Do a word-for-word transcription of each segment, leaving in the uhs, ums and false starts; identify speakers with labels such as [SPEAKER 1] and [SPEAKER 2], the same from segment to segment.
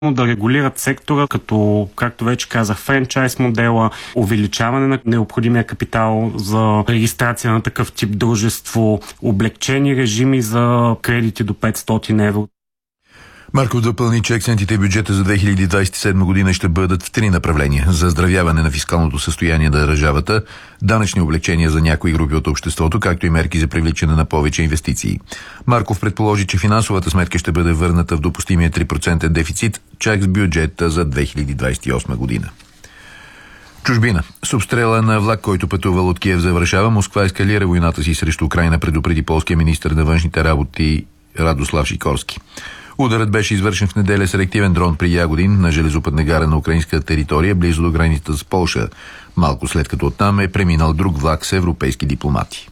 [SPEAKER 1] да регулират сектора, като, както вече казах, франчайз модела, увеличаване на необходимия капитал за регистрация на такъв тип дружество, облегчени режими за кредити до петстотин евро.
[SPEAKER 2] Марков допълни, че акцентите в бюджета за две хиляди двадесет и седма година ще бъдат в три направления: за заздравяване на фискалното състояние на държавата, данъчни облегчения за някои групи от обществото, както и мерки за привличане на повече инвестиции. Марков предположи, че финансовата сметка ще бъде върната в допустимия три процента дефицит, чак с бюджета за две хиляди двадесет и осма година. Чужбина. С обстрела на влак, който пътувал от Киев за Варшава, Москва ескалира войната си срещу Украйна, предупреди полския министър на външните работи Радослав Сикорски. Ударът беше извършен в неделя с реактивен дрон при Ягодин на железопътна гара на украинска територия, близо до границата с Полша, малко след като оттам е преминал друг влак с европейски дипломати.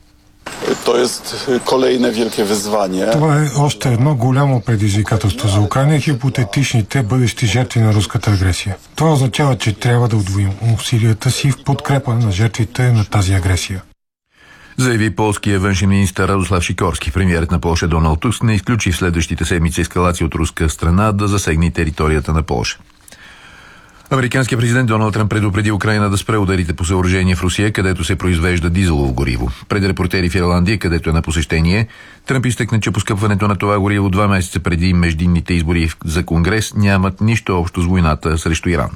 [SPEAKER 3] Това е още едно голямо предизвикателство за Украйна и хипотетичните бъдещи жертви на руската агресия. Това означава, че трябва да удвоим усилията си в подкрепа на жертвите на тази агресия,
[SPEAKER 2] заяви полския външен министър Радослав Сикорски. Премиерът на Полша Доналд Туск не изключи в следващите седмици ескалация от руска страна да засегне територията на Полша. Американският президент Доналд Тръмп предупреди Украйна да спре ударите по съоръжение в Русия, където се произвежда дизелово гориво. Пред репортери в Ирландия, където е на посещение, Тръмп изтъкна, че поскъпването на това гориво два месеца преди междинните избори за Конгрес нямат нищо общо с войната срещу Иран.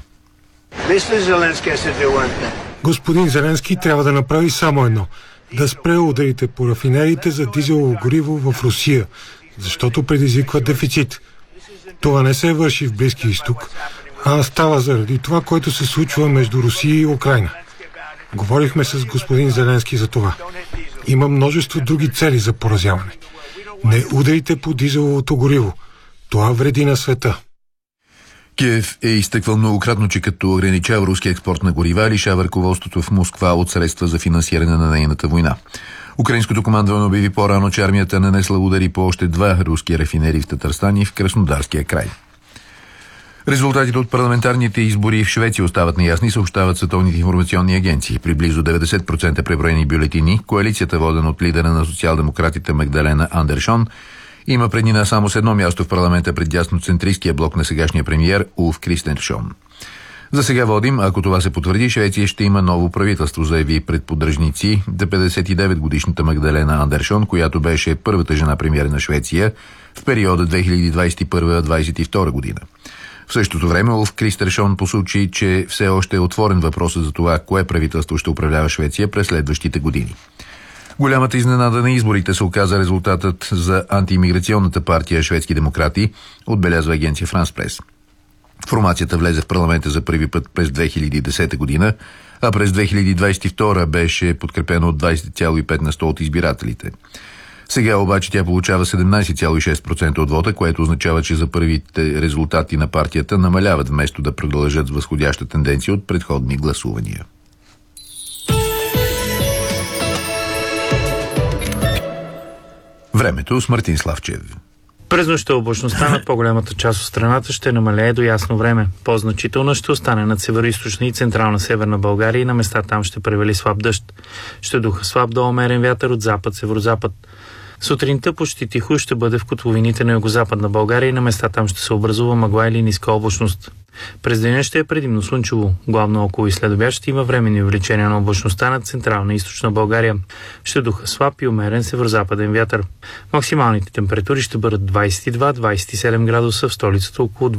[SPEAKER 3] Господин Зеленски трябва да направи само едно – да спре ударите по рафинериите за дизелово гориво в Русия, защото предизвиква дефицит. Това не се върши в Близкия изток, а става заради това, което се случва между Русия и Украйна. Говорихме с господин Зеленски за това. Има множество други цели за поразяване. Не ударите по дизеловото гориво. Това вреди на света.
[SPEAKER 2] Киев е изтъквал многократно, че като ограничава руски експорт на горива, лишава ръководството в Москва от средства за финансиране на нейната война. Украинското командване обяви по-рано, че армията нанесла удари по още два руски рафинери в Татарстан и в Краснодарския край. Резултатите от парламентарните избори в Швеция остават неясни, съобщават световните информационни агенции. При близо деветдесет процента преброени бюлетини, коалицията, водена от лидера на социал-демократите Магдалена Андершон, има преднина само с едно място в парламента пред дясноцентристския блок на сегашния премиер Улф Кристеншон. За сега водим, ако това се потвърди, Швеция ще има ново правителство, заяви пред поддръжници да петдесет и девет годишната Магдалена Андершон, която беше първата жена премиер на Швеция в периода две хиляди двадесет и първа - двадесет и втора година. В същото време Улф Кристеншон посочи, че все още е отворен въпросът за това, кое правителство ще управлява Швеция през следващите години. Голямата изненада на изборите се оказа резултатът за антиимиграционната партия Шведски демократи, отбелязва агенция Франс Прес. Формацията влезе в парламента за първи път през две хиляди и десета година, а през две хиляди двадесет и втора беше подкрепена от двадесет цяло и пет на сто от избирателите. Сега обаче тя получава седемнадесет цяло и шест процента от вота, което означава, че за първите резултати на партията намаляват, вместо да продължат с възходяща тенденция от предходни гласувания. Времето с Мартин Славчев.
[SPEAKER 4] През нощта облачността над по-голямата част от страната ще намалее до ясно време. По-значителна ще остане над североизточна и централна северна България и на места там ще превали слаб дъжд. Ще духа слаб до умерен вятър от запад-северозапад. Сутринта почти тихо ще бъде в котловините на югозападна България и на места там ще се образува мъгла или ниска облачност. През деня ще е предимно слънчево. Главно около и след обяд ще има временни увеличения на облачността над централна и източна България. Ще духа слаб и умерен северозападен вятър. Максималните температури ще бъдат двадесет и два - двадесет и седем градуса, в столицата около